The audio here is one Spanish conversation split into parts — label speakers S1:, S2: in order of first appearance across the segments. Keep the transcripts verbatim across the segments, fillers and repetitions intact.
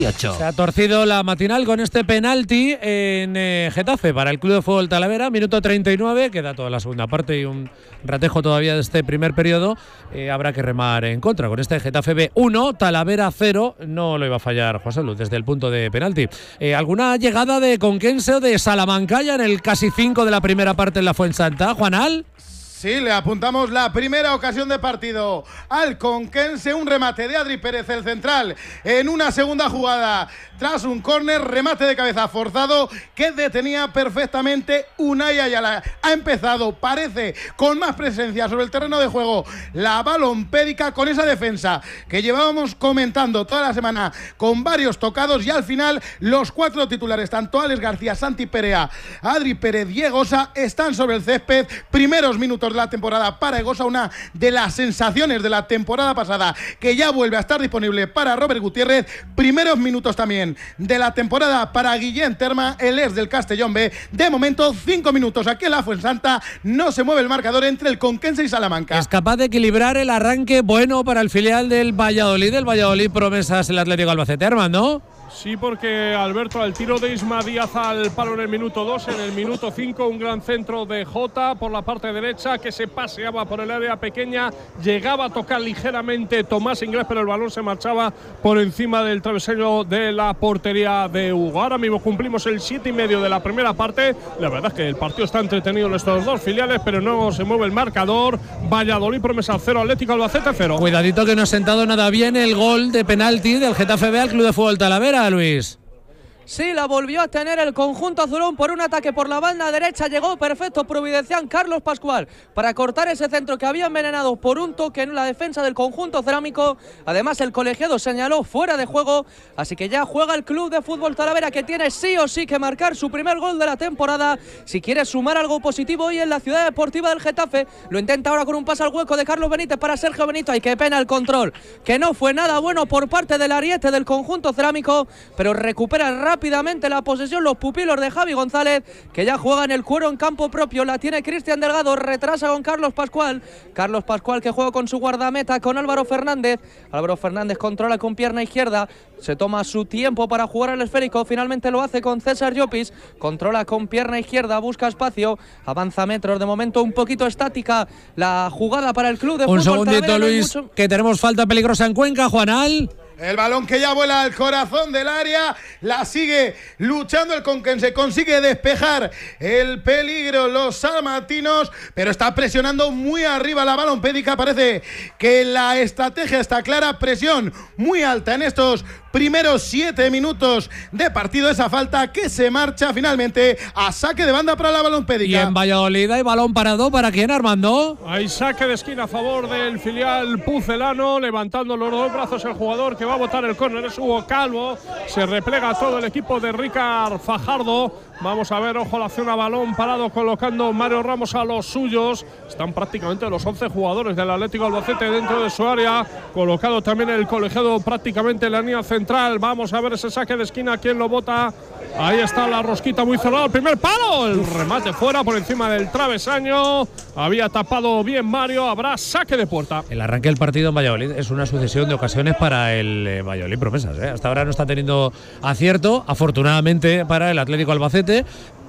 S1: Se ha torcido la matinal con este penalti en eh, Getafe para el Club de Fútbol Talavera, minuto treinta y nueve, queda toda la segunda parte y un ratejo todavía de este primer periodo. Eh, habrá que remar en contra con este Getafe B uno, Talavera cero, no lo iba a fallar José Luz desde el punto de penalti. Eh, ¿Alguna llegada de Conquense o de Salamancaya en el casi cinco de la primera parte en la Fuensanta, Juanal?
S2: Sí, le apuntamos la primera ocasión de partido al Conquense, un remate de Adri Pérez, el central, en una segunda jugada, tras un córner, remate de cabeza forzado que detenía perfectamente Unai Ayala. Ha empezado, parece, con más presencia sobre el terreno de juego la balompédica, con esa defensa que llevábamos comentando toda la semana, con varios tocados, y al final los cuatro titulares, tanto Alex García, Santi Perea, Adri Pérez y Egosa, están sobre el césped. Primeros minutos de la temporada para Egosa, una de las sensaciones de la temporada pasada que ya vuelve a estar disponible para Robert Gutiérrez. Primeros minutos también de la temporada para Guillén Terma, el ex del Castellón B. De momento, cinco minutos aquí en la Fuensanta, no se mueve el marcador entre el Conquense y Salamanca.
S1: Es capaz de equilibrar el arranque bueno para el filial del Valladolid, del Valladolid promesas el Atlético Albacete, Armando.
S3: Sí, porque Alberto, al tiro de Isma Díaz al palo en el minuto dos, en el minuto cinco un gran centro de Jota por la parte derecha que se paseaba por el área pequeña, llegaba a tocar ligeramente Tomás Inglés, pero el balón se marchaba por encima del travesaño de la portería de Hugo. Ahora mismo cumplimos el siete y medio de la primera parte. La verdad es que el partido está entretenido en estos dos filiales, pero no se mueve el marcador. Valladolid promesa cero, Atlético Albacete cero.
S1: Cuidadito que no ha sentado nada bien el gol de penalti del Getafe B al Club de Fútbol Talavera, Luis.
S4: Sí, la volvió a tener el conjunto azulón por un ataque por la banda derecha. Llegó perfecto providencial Carlos Pascual para cortar ese centro que había envenenado por un toque en la defensa del conjunto cerámico. Además, el colegiado señaló fuera de juego. Así que ya juega el Club de Fútbol Talavera, que tiene sí o sí que marcar su primer gol de la temporada si quiere sumar algo positivo hoy en la ciudad deportiva del Getafe. Lo intenta ahora con un pase al hueco de Carlos Benítez para Sergio Benito. Ay, qué pena el control, que no fue nada bueno por parte del ariete del conjunto cerámico, pero recupera rápido rápidamente la posesión los pupilos de Javi González, que ya juega en el cuero en campo propio. La tiene Cristian Delgado, retrasa con Carlos Pascual. Carlos Pascual que juega con su guardameta, con Álvaro Fernández. Álvaro Fernández controla con pierna izquierda, se toma su tiempo para jugar al esférico, finalmente lo hace con César Llopis, controla con pierna izquierda, busca espacio, avanza metros, de momento un poquito estática la jugada para el Club de Fútbol.
S1: Un segundito, Luis, mucho... que tenemos falta peligrosa en Cuenca, Juanal.
S2: El balón que ya vuela al corazón del área, la sigue luchando el Conquense, consigue despejar el peligro los salmantinos, pero está presionando muy arriba la balompédica. Parece que la estrategia está clara, presión muy alta en estos primeros siete minutos de partido. Esa falta que se marcha finalmente a saque de banda para la balompédica.
S1: Y en Valladolid hay balón parado, ¿para quién, Armando?
S3: Hay saque de esquina a favor del filial pucelano, levantando los dos brazos el jugador que va a botar el córner, es Hugo Calvo. Se replega todo el equipo de Ricard Fajardo. Vamos a ver, ojo a la acción a balón parado, colocando Mario Ramos a los suyos. Están prácticamente los once jugadores del Atlético Albacete dentro de su área, colocado también el colegiado prácticamente en la línea central. Vamos a ver ese saque de esquina, quién lo bota. Ahí está la rosquita muy cerrada, el primer palo, el remate fuera por encima del travesaño. Había tapado bien Mario, habrá saque de puerta.
S1: El arranque del partido en Valladolid es una sucesión de ocasiones para el eh, Valladolid promesas, ¿eh? Hasta ahora no está teniendo acierto, afortunadamente para el Atlético Albacete,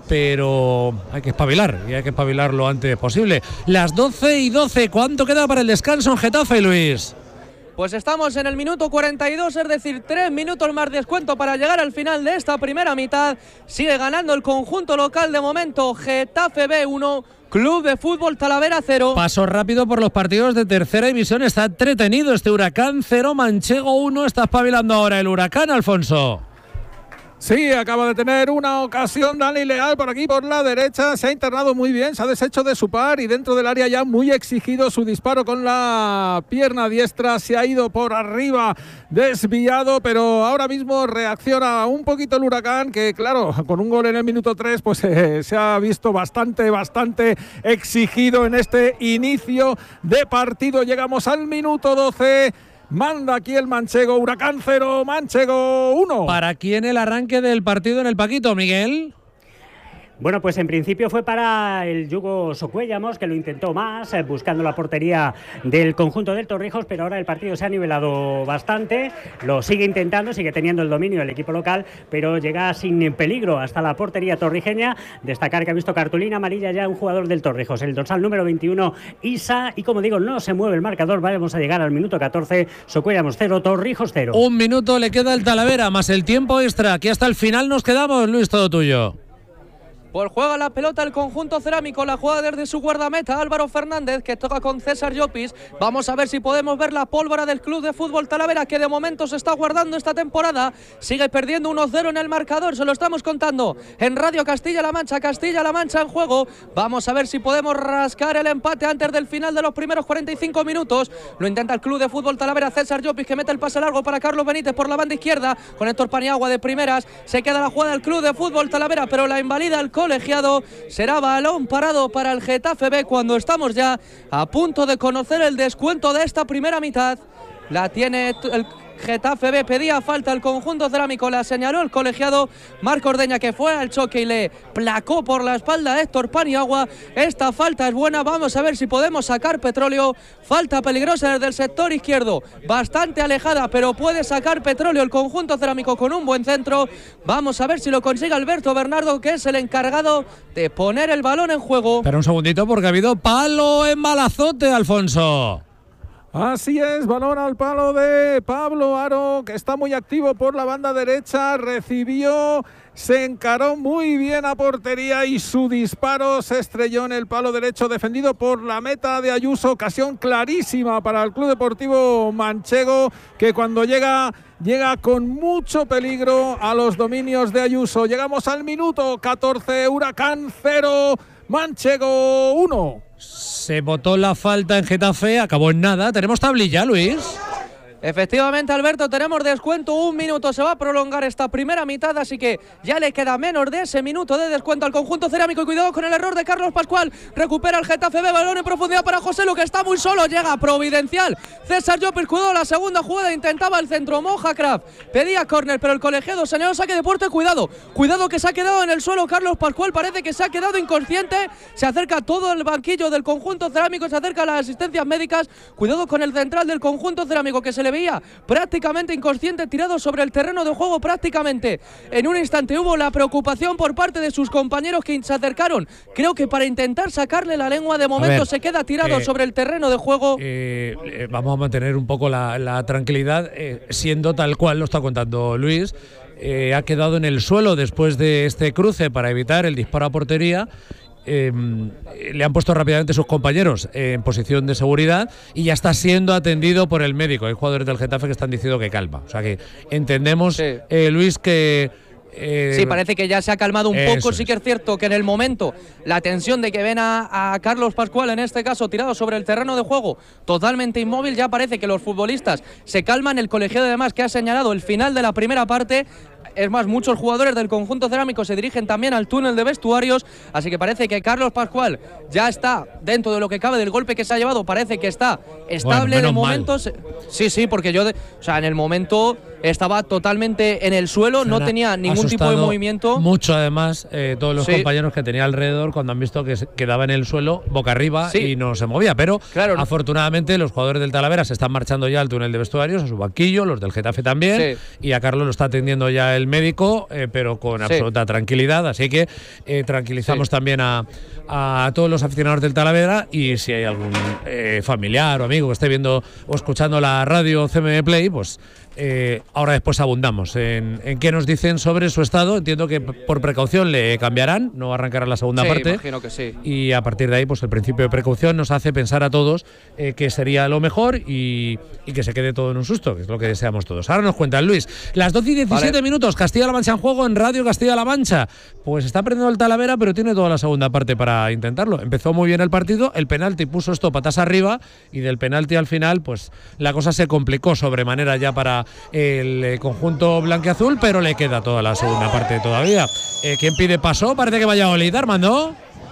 S1: pero hay que espabilar y hay que espabilar lo antes posible. Las doce y doce, ¿cuánto queda para el descanso en Getafe, Luis?
S4: Pues estamos en el minuto cuarenta y dos, es decir, tres minutos más descuento para llegar al final de esta primera mitad. Sigue ganando el conjunto local de momento, Getafe B uno, Club de Fútbol Talavera cero.
S1: Paso rápido por los partidos de tercera división, está entretenido este Huracán cero, Manchego uno, está espabilando ahora el Huracán, Alfonso.
S5: Sí, acaba de tener una ocasión Dani Leal por aquí, por la derecha. Se ha internado muy bien, se ha deshecho de su par y dentro del área ya muy exigido su disparo con la pierna diestra. Se ha ido por arriba, desviado, pero ahora mismo reacciona un poquito el Huracán, que claro, con un gol en el minuto tres, pues eh, se ha visto bastante, bastante exigido en este inicio de partido. Llegamos al minuto doce. Manda aquí el Manchego, Huracán cero, Manchego uno.
S1: ¿Para quién el arranque del partido en el Paquito, Miguel?
S6: Bueno, pues en principio fue para el Yugo Socuellamos, que lo intentó más, eh, buscando la portería del conjunto del Torrijos, pero ahora el partido se ha nivelado bastante, lo sigue intentando, sigue teniendo el dominio del equipo local, pero llega sin peligro hasta la portería torrijeña. Destacar que ha visto cartulina amarilla ya un jugador del Torrijos, el dorsal número veintiuno, Isa, y como digo, no se mueve el marcador, vamos a llegar al minuto catorce, Socuellamos cero, Torrijos cero.
S1: Un minuto le queda al Talavera, más el tiempo extra, aquí hasta el final nos quedamos, Luis, todo tuyo.
S4: Pues juega la pelota el conjunto cerámico, la juega desde su guardameta Álvaro Fernández, que toca con César Llopis. Vamos a ver si podemos ver la pólvora del Club de Fútbol Talavera, que de momento se está guardando esta temporada. Sigue perdiendo uno cero en el marcador, se lo estamos contando en Radio Castilla-La Mancha, Castilla-La Mancha en juego. Vamos a ver si podemos rascar el empate antes del final de los primeros cuarenta y cinco minutos. Lo intenta el Club de Fútbol Talavera, César Llopis, que mete el pase largo para Carlos Benítez por la banda izquierda, con Héctor Paniagua de primeras. Se queda la jugada del Club de Fútbol Talavera, pero la invalida el colegiado. Será balón parado para el Getafe B cuando estamos ya a punto de conocer el descuento de esta primera mitad. La tiene el Getafe B, pedía falta el conjunto cerámico, la señaló el colegiado Marco Ordeña, que fue al choque y le placó por la espalda a Héctor Paniagua. Esta falta es buena, vamos a ver si podemos sacar Petróleo. Falta peligrosa desde el sector izquierdo, bastante alejada, pero puede sacar Petróleo el conjunto cerámico con un buen centro. Vamos a ver si lo consigue Alberto Bernardo, que es el encargado de poner el balón en juego.
S1: Pero un segundito, porque ha habido palo en Malazote, Alfonso.
S5: Así es, balón al palo de Pablo Aro, que está muy activo por la banda derecha, recibió, se encaró muy bien a portería y su disparo se estrelló en el palo derecho, defendido por la meta de Ayuso. Ocasión clarísima para el Club Deportivo Manchego, que cuando llega, llega con mucho peligro a los dominios de Ayuso. Llegamos al minuto catorce, Huracán cero, Manchego uno.
S1: Se votó la falta en Getafe, acabó en nada. ¿Tenemos tablilla, Luis?
S4: Efectivamente, Alberto, tenemos descuento, un minuto, se va a prolongar esta primera mitad, así que ya le queda menos de ese minuto de descuento al conjunto cerámico. Y cuidado con el error de Carlos Pascual, recupera el Getafe B, balón en profundidad para José Lu, que está muy solo, llega Providencial. César Llopis, cuidado, la segunda jugada, intentaba el centro, Moja Kraft, pedía córner, pero el colegiado señaló saque de puerta. Cuidado, cuidado que se ha quedado en el suelo Carlos Pascual, parece que se ha quedado inconsciente, se acerca todo el banquillo del conjunto cerámico, se acerca a las asistencias médicas. Cuidado con el central del conjunto cerámico, que se le veía prácticamente inconsciente, tirado sobre el terreno de juego prácticamente. En un instante hubo la preocupación por parte de sus compañeros, que se acercaron, creo que para intentar sacarle la lengua. De momento ver, se queda tirado eh, sobre el terreno de juego.
S1: Eh, eh, vamos a mantener un poco la, la tranquilidad, eh, siendo tal cual lo está contando Luis. Eh, ha quedado en el suelo después de este cruce para evitar el disparo a portería. Eh, le han puesto rápidamente sus compañeros en posición de seguridad y ya está siendo atendido por el médico. Hay jugadores del Getafe que están diciendo que calma. O sea que entendemos, sí. eh, Luis, que...
S4: Eh, sí, parece que ya se ha calmado un poco. Es. Sí que es cierto que en el momento la tensión de que ven a, a Carlos Pascual, en este caso tirado sobre el terreno de juego, totalmente inmóvil, ya parece que los futbolistas se calman. El colegiado además, que ha señalado el final de la primera parte. Es más, muchos jugadores del conjunto cerámico se dirigen también al túnel de vestuarios, así que parece que Carlos Pascual ya está dentro de lo que cabe del golpe que se ha llevado, parece que está estable. Bueno, de momento. Se... Sí, sí, porque yo, de... o sea, en el momento estaba totalmente en el suelo, no tenía ningún tipo de movimiento.
S1: Mucho, además, eh, todos los sí. compañeros que tenía alrededor cuando han visto que quedaba en el suelo, boca arriba, sí. y no se movía. Pero claro, afortunadamente los jugadores del Talavera se están marchando ya al túnel de vestuarios, a su banquillo, los del Getafe también, sí. y a Carlos lo está atendiendo ya el médico, eh, pero con sí. absoluta tranquilidad. Así que eh, tranquilizamos sí. también a, a todos los aficionados del Talavera, y si hay algún eh, familiar o amigo que esté viendo o escuchando la radio C M Play, pues Eh, ahora después abundamos en, en qué nos dicen sobre su estado. Entiendo que por precaución le cambiarán, no arrancará la segunda
S4: sí,
S1: parte.
S4: Imagino que sí.
S1: Y a partir de ahí, pues el principio de precaución nos hace pensar a todos eh, que sería lo mejor y, y que se quede todo en un susto, que es lo que deseamos todos. Ahora nos cuentan, Luis, las doce y diecisiete vale. minutos, Castilla-La Mancha en juego en Radio Castilla-La Mancha. Pues está perdiendo el Talavera, pero tiene toda la segunda parte para intentarlo. Empezó muy bien el partido, el penalti puso esto patas arriba, y del penalti al final, pues la cosa se complicó sobremanera ya para el conjunto blanquiazul, pero le queda toda la segunda parte todavía. Eh, ¿Quién pide paso? Parece que Valladolid, Armando.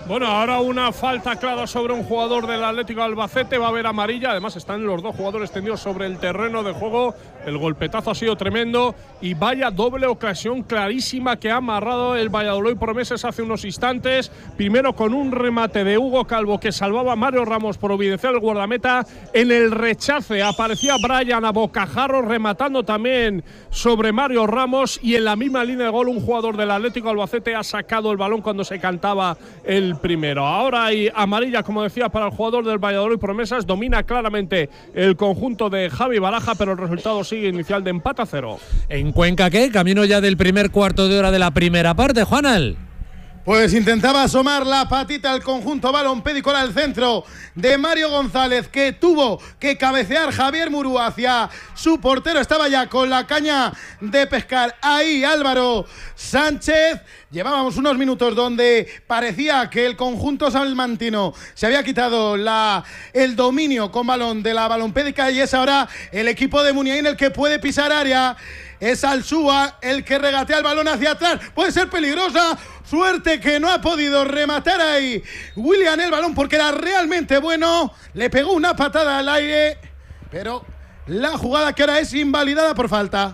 S3: Bueno, ahora una falta clara sobre un jugador del Atlético Albacete, va a haber amarilla, además están los dos jugadores tendidos sobre el terreno de juego, el golpetazo ha sido tremendo y vaya doble ocasión clarísima que ha amarrado el Valladolid Promesas hace unos instantes, primero con un remate de Hugo Calvo que salvaba a Mario Ramos providencial el guardameta, en el rechace aparecía Brian a bocajarro rematando también sobre Mario Ramos y en la misma línea de gol un jugador del Atlético Albacete ha sacado el balón cuando se cantaba el primero. Ahora hay amarilla, como decía, para el jugador del Valladolid Promesas. Domina claramente el conjunto de Javi Baraja, pero el resultado sigue inicial de empate a cero.
S1: ¿En Cuenca qué? Camino ya del primer cuarto de hora de la primera parte, Juanal.
S2: Pues intentaba asomar la patita al conjunto balompédico al centro de Mario González, que tuvo que cabecear Javier Murúa hacia su portero. Estaba ya con la caña de pescar ahí Álvaro Sánchez. Llevábamos unos minutos donde parecía que el conjunto salmantino se había quitado la, el dominio con balón de la balompédica y es ahora el equipo de Muniain el que puede pisar área. Es Alsúa el que regatea el balón hacia atrás. Puede ser peligrosa. Suerte que no ha podido rematar ahí William el balón porque era realmente bueno. Le pegó una patada al aire. Pero la jugada que ahora es invalidada por falta.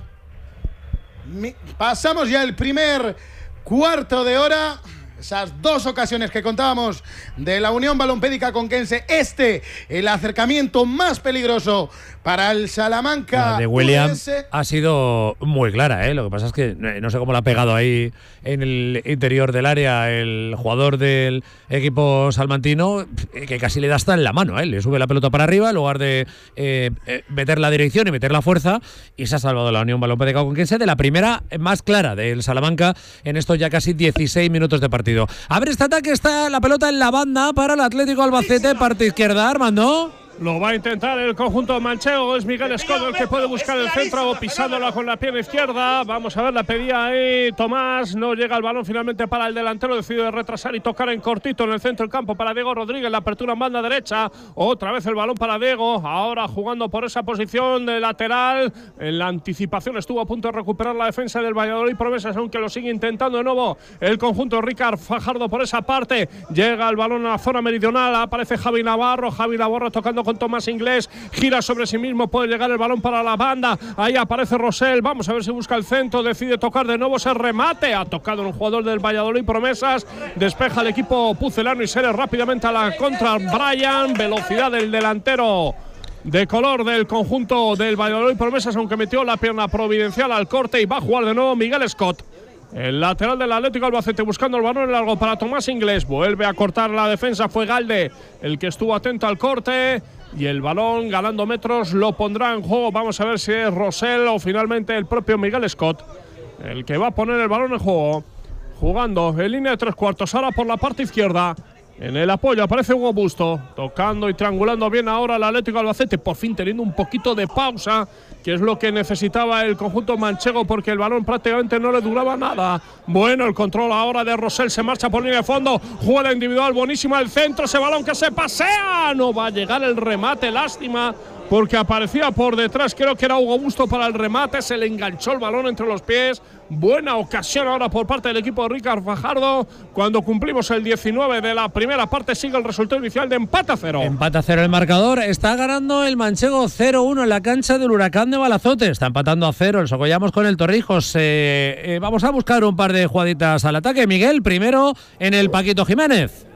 S2: Pasamos ya el primer cuarto de hora. Esas dos ocasiones que contábamos de la Unión Balompédica Conquense. Este, el acercamiento más peligroso para el Salamanca.
S1: La de William ha sido muy clara, ¿eh? Lo que pasa es que no sé cómo la ha pegado ahí en el interior del área el jugador del equipo salmantino, que casi le da hasta en la mano, ¿eh? Le sube la pelota para arriba en lugar de eh, meter la dirección y meter la fuerza, y se ha salvado la Unión Balompédica Conquense de la primera más clara del Salamanca en estos ya casi dieciséis minutos de partido. A ver este ataque, está la pelota en la banda para el Atlético Albacete, parte izquierda, Armando.
S3: Lo va a intentar el conjunto manchego, es Miguel Escodo el que puede buscar el centro pisándola con la pierna izquierda. Vamos a ver, la pedía ahí Tomás, no llega el balón finalmente para el delantero, decide retrasar y tocar en cortito en el centro del campo para Diego Rodríguez, la apertura en banda derecha, otra vez el balón para Diego, ahora jugando por esa posición de lateral, en la anticipación estuvo a punto de recuperar la defensa del Valladolid Promesas, aunque lo sigue intentando de nuevo el conjunto Ricard Fajardo por esa parte, llega el balón a la zona meridional, aparece Javi Navarro, Javi Navarro tocando con Tomás Inglés, gira sobre sí mismo, puede llegar el balón para la banda, ahí aparece Rosell, vamos a ver si busca el centro, decide tocar de nuevo ese remate, ha tocado un jugador del Valladolid Promesas, despeja el equipo pucelano y sale rápidamente a la contra Brian, velocidad del delantero de color del conjunto del Valladolid Promesas, aunque metió la pierna providencial al corte y va a jugar de nuevo Miguel Scott. El lateral del Atlético Albacete buscando el balón largo para Tomás Inglés, vuelve a cortar la defensa, fue Galde el que estuvo atento al corte y el balón ganando metros lo pondrá en juego. Vamos a ver si es Rosell o finalmente el propio Miguel Scott el que va a poner el balón en juego, jugando en línea de tres cuartos, ahora por la parte izquierda. En el apoyo aparece Hugo Busto, tocando y triangulando bien ahora el Atlético Albacete, por fin teniendo un poquito de pausa, que es lo que necesitaba el conjunto manchego, porque el balón prácticamente no le duraba nada. Bueno, el control ahora de Rosell, se marcha por línea de fondo, jugada individual buenísima, el centro, ese balón que se pasea, no va a llegar el remate, lástima, porque aparecía por detrás, creo que era Hugo Busto para el remate, se le enganchó el balón entre los pies. Buena ocasión ahora por parte del equipo de Ricard Fajardo. Cuando cumplimos el diecinueve de la primera parte, sigue el resultado inicial de empate a cero.
S1: Empate a cero el marcador. Está ganando el manchego cero uno en la cancha del Huracán de Balazote. Está empatando a cero el Socollamos con el Torrijos. Eh, eh, vamos a buscar un par de jugaditas al ataque. Miguel, primero en el Paquito Jiménez.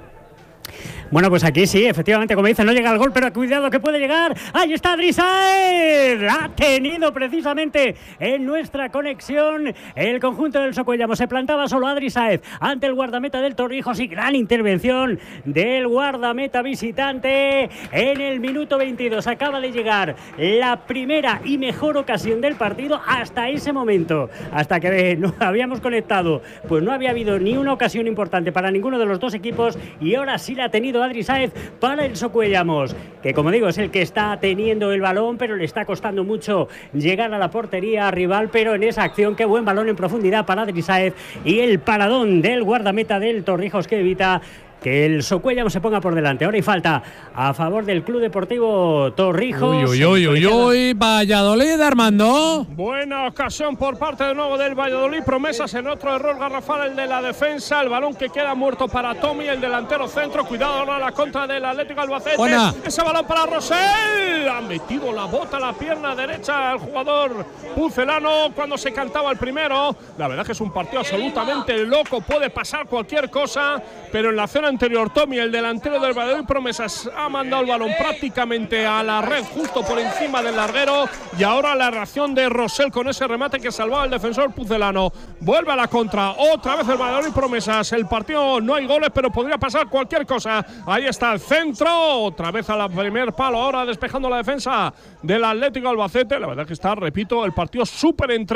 S6: Bueno, pues aquí sí, efectivamente, como dice, no llega el gol, pero cuidado que puede llegar. ¡Ahí está Adri Saez! Ha tenido precisamente en nuestra conexión el conjunto del Socuellamos. Se plantaba solo Adri Saez ante el guardameta del Torrijos y gran intervención del guardameta visitante en el minuto veintidós. Acaba de llegar la primera y mejor ocasión del partido hasta ese momento. Hasta que no habíamos conectado, pues no había habido ni una ocasión importante para ninguno de los dos equipos y ahora sí la ha tenido Adri Saez para el Socuellamos, que como digo es el que está teniendo el balón, pero le está costando mucho llegar a la portería rival, pero en esa acción, qué buen balón en profundidad para Adri Saez y el paradón del guardameta del Torrijos que evita que el Socuellamos se ponga por delante. Ahora y falta a favor del Club Deportivo Torrijos.
S1: Uy, uy, uy, uy, uy, Valladolid, Armando.
S3: Buena ocasión por parte de nuevo del Valladolid. Promesas en otro error garrafal, el de la defensa. El balón que queda muerto para Tommy, el delantero centro. Cuidado ahora la contra del Atlético Albacete.
S1: Buena.
S3: Ese balón para Rosell. Ha metido la bota a la pierna derecha el jugador pucelano cuando se cantaba el primero. La verdad que es un partido absolutamente loco. Puede pasar cualquier cosa, pero en la zona anterior Tommy, el delantero del Valladolid Promesas, ha mandado el balón prácticamente a la red, justo por encima del larguero. Y ahora la reacción de Rosell con ese remate que salvaba el defensor pucelano. Vuelve a la contra, otra vez el Valladolid Promesas. El partido no hay goles, pero podría pasar cualquier cosa. Ahí está el centro, otra vez a la primer palo, ahora despejando la defensa del Atlético Albacete. La verdad que está, repito, el partido súper entretenido.